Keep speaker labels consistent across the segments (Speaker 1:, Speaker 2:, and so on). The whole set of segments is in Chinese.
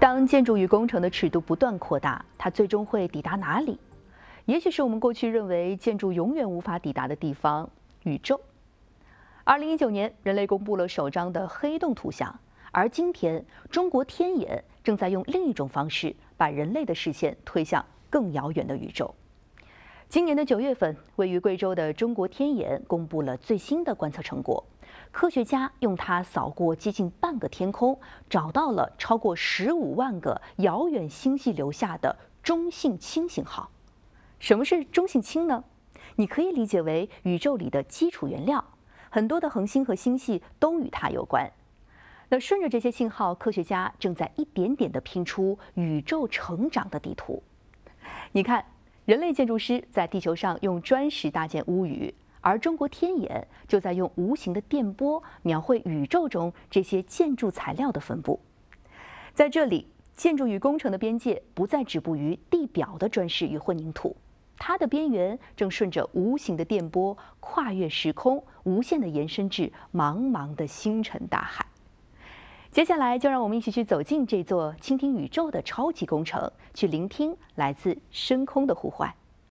Speaker 1: 当建筑与工程的尺度不断扩大，它最终会抵达哪里？也许是我们过去认为建筑永远无法抵达的地方——宇宙。2019年，人类公布了首张的黑洞图像，而今天，中国天眼正在用另一种方式把人类的视线推向更遥远的宇宙。今年的9月份，位于贵州的中国天眼公布了最新的观测成果。科学家用它扫过接近半个天空，找到了超过15万个遥远星系留下的中性氢信号。什么是中性氢呢？你可以理解为宇宙里的基础原料，很多的恒星和星系都与它有关。那顺着这些信号，科学家正在一点点地拼出宇宙成长的地图。你看，人类建筑师在地球上用砖石搭建屋宇，而中国天眼就在用无形的电波描绘宇宙中这些建筑材料的分布。在这里，建筑与工程的边界不再止步于地表的砖石与混凝土，它的边缘正顺着无形的电波跨越时空，无限地延伸至茫茫的星辰大海。接下来，就让我们一起去走进这座倾听宇宙的超级工程，去聆听来自深空的呼唤。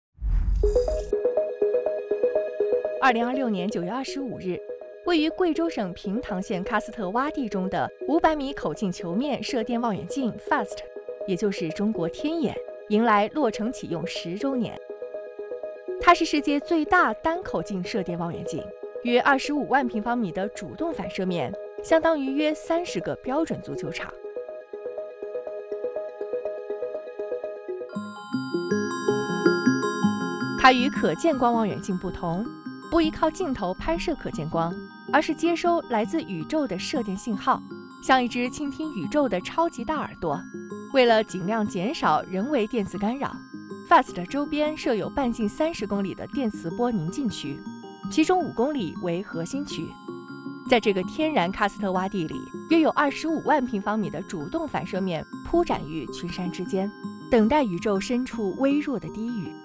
Speaker 2: 2026年9月25日，位于贵州省平塘县喀斯特洼地中的500米口径球面射电望远镜 FAST， 也就是中国天眼，迎来落成启用10周年。它是世界最大单口径射电望远镜，约25万平方米的主动反射面，相当于约30个标准足球场。它与可见光望远镜不同，不依靠镜头拍摄可见光，而是接收来自宇宙的射电信号，像一只倾听宇宙的超级大耳朵。为了尽量减少人为电磁干扰， FAST 的周边设有半径30公里的电磁波宁静区，其中5公里为核心区。在这个天然喀斯特洼地里，约有25万平方米的主动反射面铺展于群山之间，等待宇宙深处微弱的低语。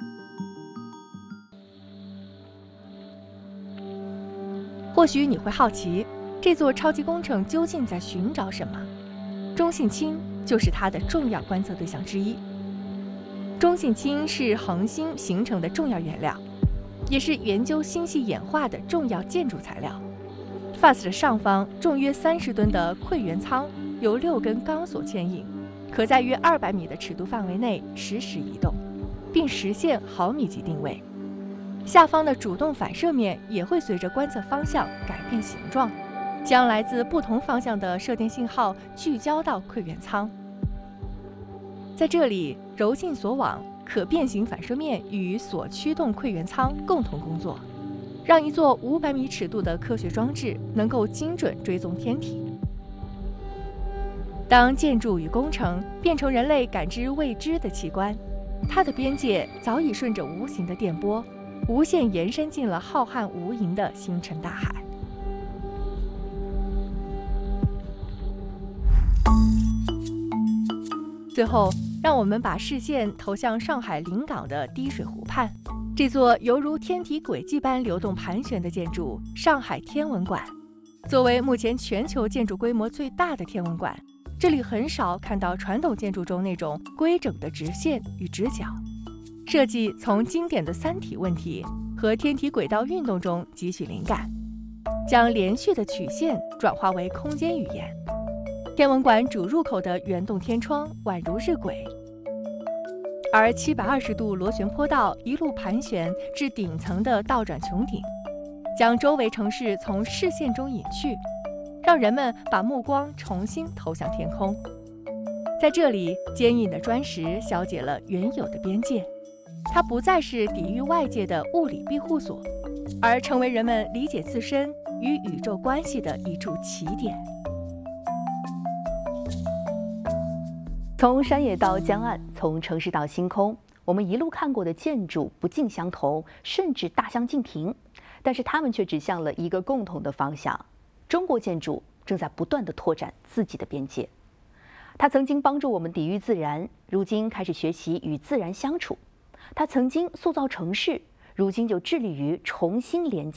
Speaker 2: 或许你会好奇，这座超级工程究竟在寻找什么？中性氢就是它的重要观测对象之一。中性氢是恒星形成的重要原料，也是研究星系演化的重要建筑材料。FAST 的上方重约30吨的馈源舱由6根钢索牵引，可在约200米的尺度范围内实时移动，并实现毫米级定位。下方的主动反射面也会随着观测方向改变形状，将来自不同方向的射电信号聚焦到馈源舱。在这里，柔镜锁网可变形反射面与所驱动馈源舱共同工作，让一座500米尺度的科学装置能够精准追踪天体。当建筑与工程变成人类感知未知的器官，它的边界早已顺着无形的电波无限延伸进了浩瀚无垠的星辰大海。最后，让我们把视线投向上海临港的滴水湖畔，这座犹如天体轨迹般流动盘旋的建筑——上海天文馆。作为目前全球建筑规模最大的天文馆，这里很少看到传统建筑中那种规整的直线与直角。设计从经典的三体问题和天体轨道运动中汲取灵感，将连续的曲线转化为空间语言。天文馆主入口的圆洞天窗宛如日晷，而720度螺旋坡道一路盘旋至顶层的倒转穹顶，将周围城市从视线中隐去，让人们把目光重新投向天空。在这里，坚硬的砖石消解了原有的边界，它不再是抵御外界的物理庇护所，而成为人们理解自身与宇宙关系的一处起点。
Speaker 1: 从山野到江岸，从城市到星空，我们一路看过的建筑不尽相同，甚至大相径庭，但是它们却指向了一个共同的方向：中国建筑正在不断地拓展自己的边界。它曾经帮助我们抵御自然，如今开始学习与自然相处；它曾经塑造城市，如今就致力于重新连接